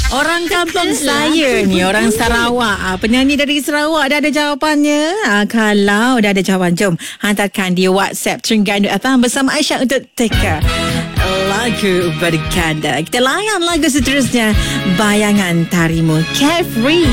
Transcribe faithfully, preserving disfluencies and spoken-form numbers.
Orang kampung saya ni, orang Sarawak. Ah, penyanyi dari Sarawak dah ada jawapannya. Ah, kalau dah ada jawapan, jom hantarkan di WhatsApp Terengganu F M bersama Aisyah untuk teka lagu berkanda. Kita layan lagu seterusnya, Bayangan Tarimu, Carefree.